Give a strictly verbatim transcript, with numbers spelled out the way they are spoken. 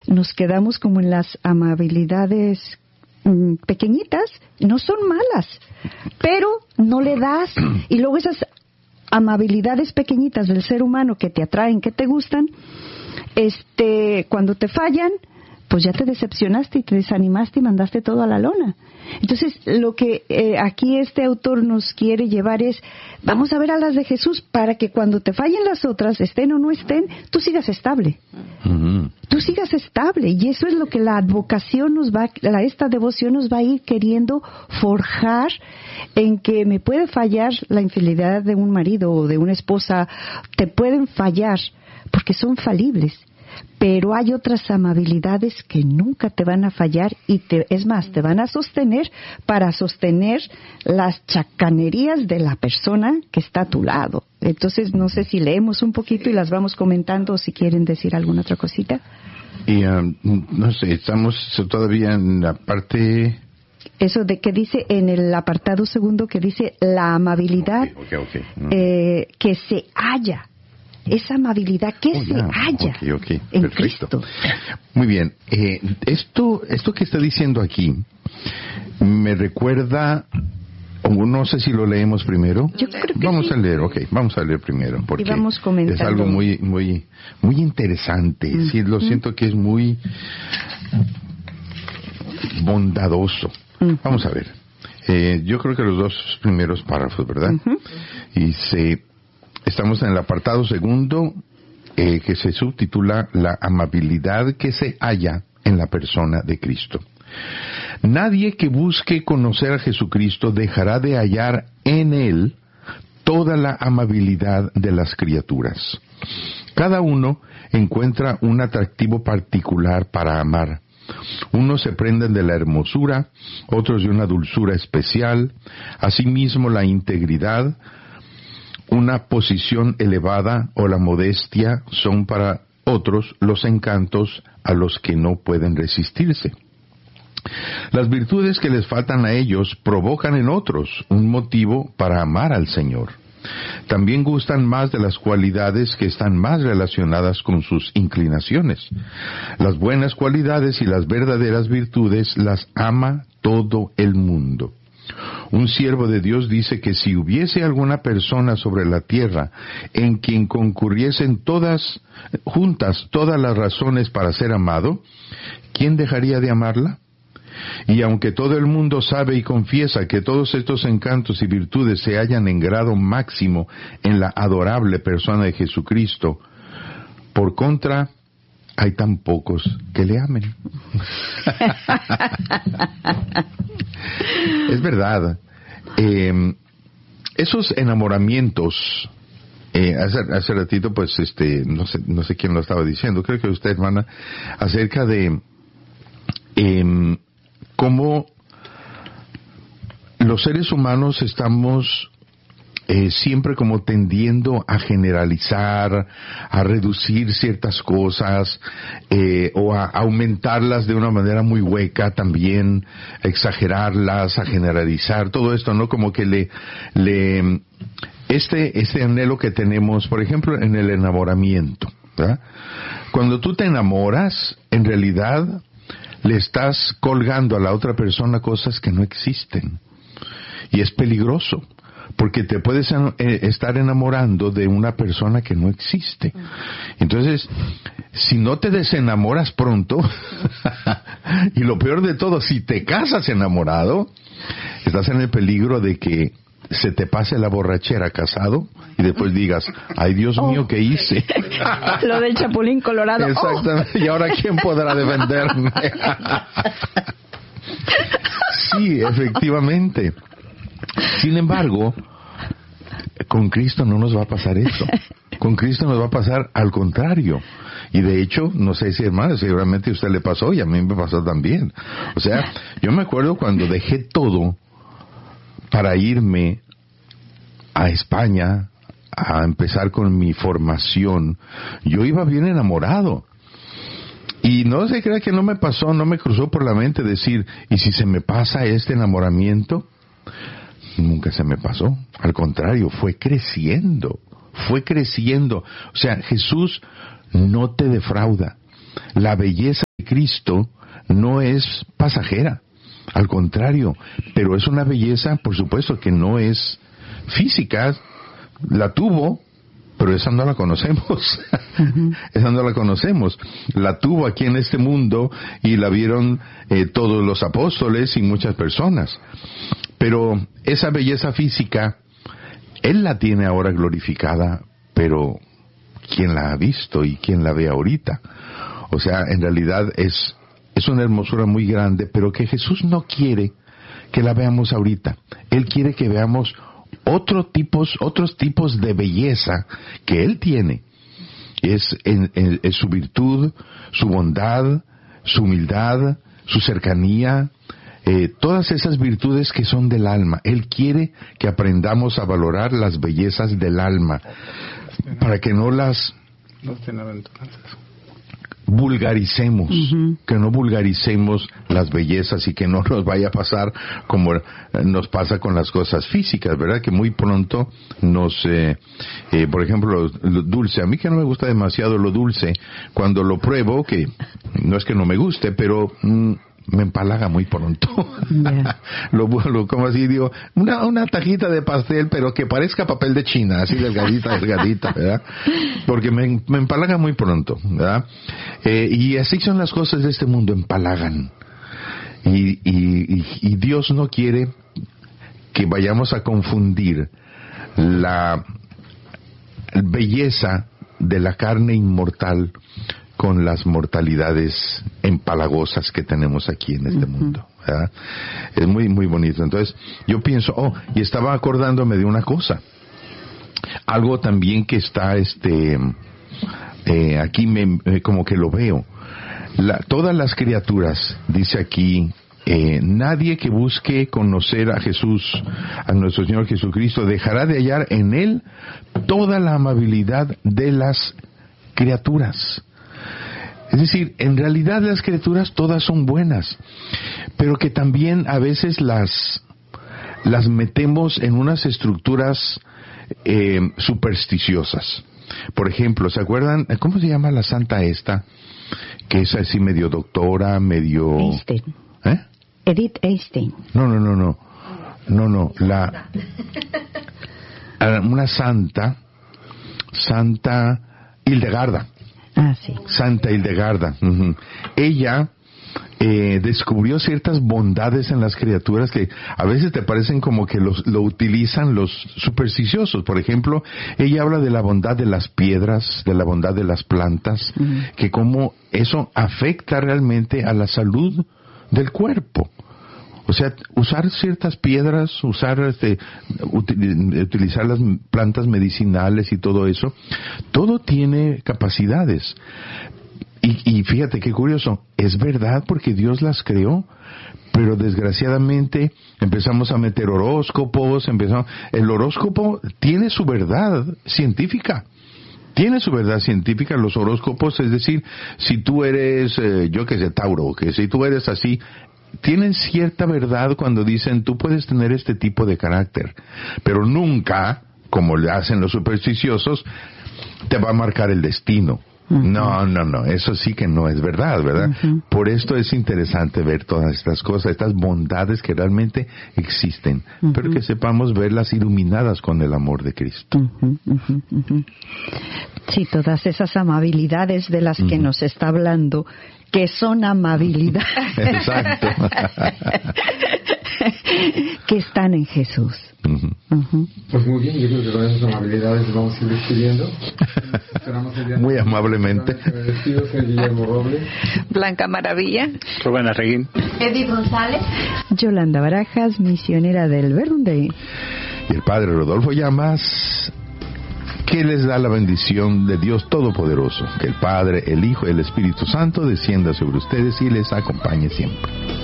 nos quedamos como en las amabilidades mmm, pequeñitas. No son malas, pero no le das. Y luego esas amabilidades pequeñitas del ser humano que te atraen, que te gustan, este, cuando te fallan, pues ya te decepcionaste y te desanimaste y mandaste todo a la lona. Entonces, lo que eh, aquí este autor nos quiere llevar es, vamos a ver a las de Jesús para que cuando te fallen las otras, estén o no estén, tú sigas estable. Uh-huh. Tú sigas estable. Y eso es lo que la advocación nos va, la, esta devoción nos va a ir queriendo forjar, en que me puede fallar la infidelidad de un marido o de una esposa, te pueden fallar, porque son falibles. Pero hay otras amabilidades que nunca te van a fallar y te, es más, te van a sostener para sostener las chacanerías de la persona que está a tu lado. Entonces, no sé si leemos un poquito y las vamos comentando o si quieren decir alguna otra cosita. Y, um, no sé, estamos todavía en la parte... Eso de que dice en el apartado segundo que dice la amabilidad okay, okay, okay. Mm. Eh, que se halla. Esa amabilidad que oh, se yeah. halla okay, okay. en Perfecto. Cristo. Muy bien. Eh, esto, esto que está diciendo aquí me recuerda, no sé si lo leemos primero. Yo creo que vamos sí. a leer, ok, vamos a leer primero porque y vamos comentando. Es algo muy, muy, muy interesante. Mm-hmm. Sí, lo siento que es muy bondadoso. Mm-hmm. Vamos a ver. Eh, yo creo que los dos primeros párrafos, ¿verdad? Mm-hmm. Y se Estamos en el apartado segundo, eh, que se subtitula La amabilidad que se halla en la persona de Cristo. Nadie que busque conocer a Jesucristo dejará de hallar en Él toda la amabilidad de las criaturas. Cada uno encuentra un atractivo particular para amar. Unos se prenden de la hermosura, otros de una dulzura especial, asimismo la integridad, una posición elevada o la modestia son para otros los encantos a los que no pueden resistirse. Las virtudes que les faltan a ellos provocan en otros un motivo para amar al Señor. También gustan más de las cualidades que están más relacionadas con sus inclinaciones. Las buenas cualidades y las verdaderas virtudes las ama todo el mundo. Un siervo de Dios dice que si hubiese alguna persona sobre la tierra en quien concurriesen todas, juntas todas las razones para ser amado, ¿quién dejaría de amarla? Y aunque todo el mundo sabe y confiesa que todos estos encantos y virtudes se hallan en grado máximo en la adorable persona de Jesucristo, por contra, hay tan pocos que le amen. Es verdad. Eh, esos enamoramientos, eh, hace, hace ratito, pues, este, no sé, no sé quién lo estaba diciendo, creo que usted, hermana, acerca de eh, cómo los seres humanos estamos Eh, siempre como tendiendo a generalizar, a reducir ciertas cosas, eh, o a aumentarlas de una manera muy hueca también, a exagerarlas, a generalizar, todo esto, ¿no? Como que le, le, este, este anhelo que tenemos, por ejemplo, en el enamoramiento, ¿verdad? Cuando tú te enamoras, en realidad le estás colgando a la otra persona cosas que no existen. Y es peligroso. Porque te puedes eh, estar enamorando de una persona que no existe. Entonces, si no te desenamoras pronto, y lo peor de todo, si te casas enamorado, estás en el peligro de que se te pase la borrachera casado y después digas, ay Dios mío, oh. ¿qué hice? Lo del Chapulín Colorado. Exactamente. Oh. ¿Y ahora quién podrá defenderme? Sí, efectivamente. Sin embargo, con Cristo no nos va a pasar eso. Con Cristo nos va a pasar al contrario. Y de hecho, no sé si hermano, seguramente a usted le pasó y a mí me pasó también. O sea, yo me acuerdo cuando dejé todo para irme a España a empezar con mi formación, yo iba bien enamorado. Y no se crea que no me pasó, no me cruzó por la mente decir, ¿y si se me pasa este enamoramiento? Nunca se me pasó. Al contrario, fue creciendo, fue creciendo. O sea, Jesús no te defrauda. La belleza de Cristo no es pasajera, al contrario, pero es una belleza, por supuesto, que no es física, la tuvo, pero esa no la conocemos. Uh-huh. Esa no la conocemos. La tuvo aquí en este mundo y la vieron eh, todos los apóstoles y muchas personas. Pero esa belleza física, Él la tiene ahora glorificada, pero ¿quién la ha visto y quién la ve ahorita? O sea, en realidad es, es una hermosura muy grande, pero que Jesús no quiere que la veamos ahorita. Él quiere que veamos otros tipos, otros tipos de belleza que Él tiene. Es, en, en, en su virtud, su bondad, su humildad, su cercanía, eh, todas esas virtudes que son del alma. Él quiere que aprendamos a valorar las bellezas del alma, para que no las vulgaricemos, uh-huh. que no vulgaricemos las bellezas y que no nos vaya a pasar como nos pasa con las cosas físicas, ¿verdad? Que muy pronto nos, eh, eh, por ejemplo, lo, lo dulce, a mí que no me gusta demasiado lo dulce, cuando lo pruebo, que no es que no me guste, pero mm, me empalaga muy pronto. Yeah. lo, lo como así digo, una, una tajita de pastel, pero que parezca papel de China, así delgadita, delgadita, ¿verdad? Porque me, me empalaga muy pronto, ¿verdad? Eh, y así son las cosas de este mundo, empalagan. Y, y, y, y Dios no quiere que vayamos a confundir la belleza de la carne inmortal con las mortalidades empalagosas que tenemos aquí en este uh-huh. mundo, ¿verdad? Es muy, muy bonito. Entonces, yo pienso, oh, y estaba acordándome de una cosa. Algo también que está, este, eh, aquí me, eh, como que lo veo. La, todas las criaturas, dice aquí, eh, nadie que busque conocer a Jesús, a nuestro Señor Jesucristo, dejará de hallar en Él toda la amabilidad de las criaturas. Es decir, en realidad las criaturas todas son buenas, pero que también a veces las, las metemos en unas estructuras eh, supersticiosas. Por ejemplo, ¿se acuerdan? ¿Cómo se llama la santa esta? Que es así medio doctora, medio... Einstein. ¿Eh? Edith Einstein. No, no, no, no. No, no. La... Una santa, Santa Hildegarda. Ah, sí. Santa Hildegarda. Uh-huh. Ella eh, descubrió ciertas bondades en las criaturas que a veces te parecen como que los, lo utilizan los supersticiosos. Por ejemplo, ella habla de la bondad de las piedras, de la bondad de las plantas, uh-huh. que cómo eso afecta realmente a la salud del cuerpo. O sea, usar ciertas piedras, usar este, util, utilizar las plantas medicinales y todo eso, todo tiene capacidades. Y, y fíjate qué curioso, es verdad porque Dios las creó, pero desgraciadamente empezamos a meter horóscopos, empezamos, el horóscopo tiene su verdad científica. Tiene su verdad científica los horóscopos, es decir, si tú eres, eh, yo que sé, Tauro, que si tú eres así, tienen cierta verdad cuando dicen tú puedes tener este tipo de carácter, pero nunca, como le hacen los supersticiosos, te va a marcar el destino. Uh-huh. No, no, no, eso sí que no es verdad, ¿verdad? Uh-huh. Por esto es interesante ver todas estas cosas, estas bondades que realmente existen, uh-huh. pero que sepamos verlas iluminadas con el amor de Cristo. Uh-huh, uh-huh, uh-huh. Sí, todas esas amabilidades de las uh-huh. que nos está hablando, que son amabilidades. Exacto. que están en Jesús. Uh-huh. Uh-huh. Pues muy bien, yo creo que con esas amabilidades vamos a ir despidiendo. Muy amablemente. Soy Guillermo Robles. Blanca Maravilla. Rubén Arreguín. Edith González. Yolanda Barajas, misionera del Verde. Y el Padre Rodolfo Llamas, que les da la bendición de Dios Todopoderoso. Que el Padre, el Hijo y el Espíritu Santo descienda sobre ustedes y les acompañe siempre.